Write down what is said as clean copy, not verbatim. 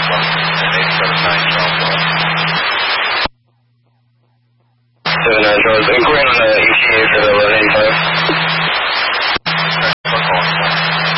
Alpha, and 879 Charles. 79 Charles, inquiring on the ETA for the